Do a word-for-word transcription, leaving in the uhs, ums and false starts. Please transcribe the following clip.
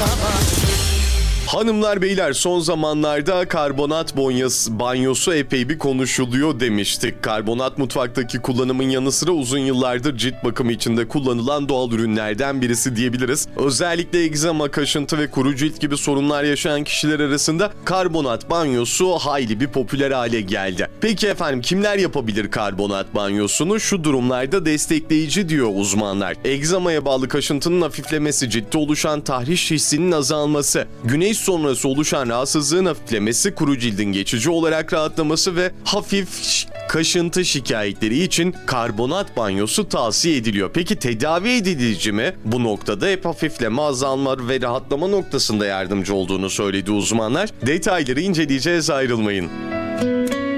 Hanımlar beyler, son zamanlarda karbonat bonyası, banyosu epey bir konuşuluyor demiştik. Karbonat mutfaktaki kullanımın yanı sıra uzun yıllardır cilt bakımı içinde kullanılan doğal ürünlerden birisi diyebiliriz. Özellikle egzama, kaşıntı ve kuru cilt gibi sorunlar yaşayan kişiler arasında karbonat banyosu hayli bir popüler hale geldi. Peki efendim, kimler yapabilir karbonat banyosunu? Şu durumlarda destekleyici diyor uzmanlar. Egzamaya bağlı kaşıntının hafiflemesi, ciltte oluşan tahriş hissinin azalması, güneş sonrası oluşan rahatsızlığın hafiflemesi, kuru cildin geçici olarak rahatlaması ve hafif kaşıntı şikayetleri için karbonat banyosu tavsiye ediliyor. Peki tedavi edici mi? Bu noktada hep hafifleme, azalma ve rahatlama noktasında yardımcı olduğunu söyledi uzmanlar. Detayları inceleyeceğiz, ayrılmayın.